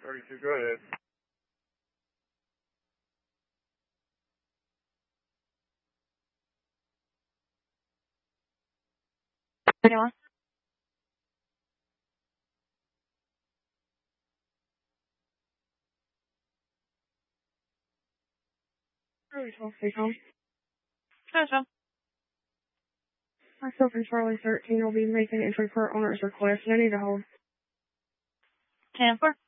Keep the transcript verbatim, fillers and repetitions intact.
thirty-two, go ahead. Anyone? twelve, stay calm. Sure, sure. Myself and Charlie thirteen will be making entry per owner's request. No need to hold. ten four.